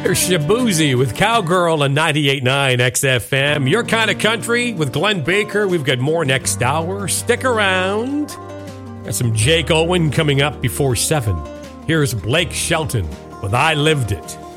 There's Shabuzi with Cowgirl on 98.9 XFM. Your Kind of Country with Glenn Baker. We've got more next hour. Stick around. Got some Jake Owen coming up before 7. Here's Blake Shelton with I Lived It.